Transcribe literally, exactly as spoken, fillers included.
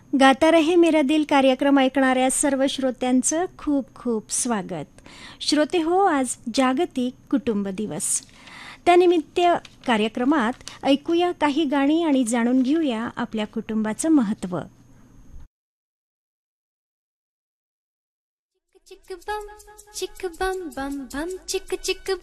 गाता रहे मेरा दिल कार्यक्रम ऐकणाऱ्या सर्व श्रोत्यांचं खूप खूप स्वागत. श्रोते हो, आज जागतिक कुटुंब दिवस. त्यानिमित्त कार्यक्रमात ऐकूया काही गाणी आणि जाणून घेऊया आपल्या कुटुंबाचं महत्त्व. चिक बम चिक बम बम बम चिक चिक